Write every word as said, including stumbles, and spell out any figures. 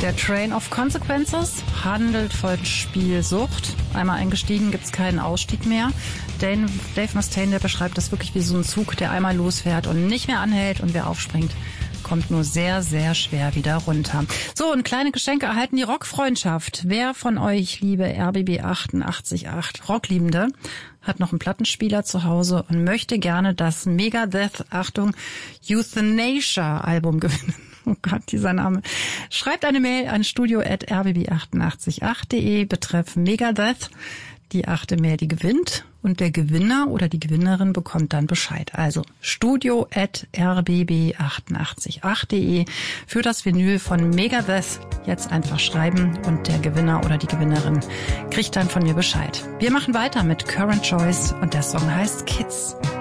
Der Train of Consequences handelt von Spielsucht. Einmal eingestiegen, gibt's keinen Ausstieg mehr. Dave, Dave Mustaine, der beschreibt das wirklich wie so ein Zug, der einmal losfährt und nicht mehr anhält, und wer aufspringt, kommt nur sehr, sehr schwer wieder runter. So, und kleine Geschenke erhalten die Rockfreundschaft. Wer von euch, liebe R B B achtundachtzig Komma acht Rockliebende, hat noch einen Plattenspieler zu Hause und möchte gerne das Megadeth, Achtung, Euthanasia-Album gewinnen? Oh Gott, dieser Name. Schreibt eine Mail an studio at r b b achtundachtzig Komma acht punkt de betreff Megadeth. Die achte Mail, die gewinnt, und der Gewinner oder die Gewinnerin bekommt dann Bescheid. Also studio at r b b achtundachtzig Komma acht punkt de für das Vinyl von Megadeth jetzt einfach schreiben, und der Gewinner oder die Gewinnerin kriegt dann von mir Bescheid. Wir machen weiter mit Current Choice und der Song heißt Kids.